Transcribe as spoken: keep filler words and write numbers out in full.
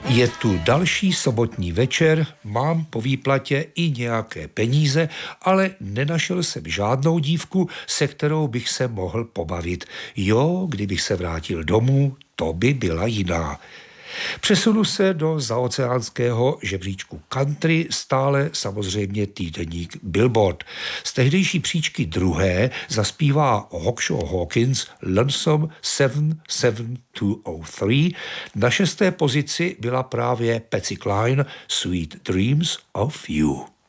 Je tu další sobotní večer, mám po výplatě i nějaké peníze, ale nenašel jsem žádnou dívku, se kterou bych se mohl pobavit. Jo, kdybych se vrátil domů, to by byla jiná. Přesunu se do zaoceánského žebříčku country, stále samozřejmě týdeník Billboard. Z tehdejší příčky druhé zaspívá Hawkshaw Hawkins Lonesome sedm sedm dva tři. Na šesté pozici byla právě Patsy Cline Sweet Dreams of You.